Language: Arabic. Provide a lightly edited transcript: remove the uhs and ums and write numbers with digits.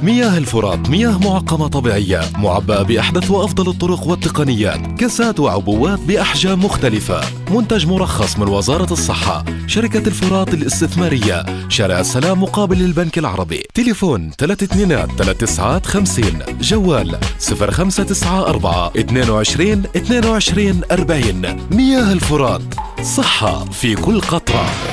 مياه الفرات مياه معقمة طبيعية معبأة بأحدث وأفضل الطرق والتقنيات، كاسات وعبوات بأحجام مختلفة. منتج مرخص من وزارة الصحة. شركة الفرات الاستثمارية، شارع السلام مقابل البنك العربي. تليفون 323950. جوال 0594 22 40. مياه الفرات، صحة في كل قطرة.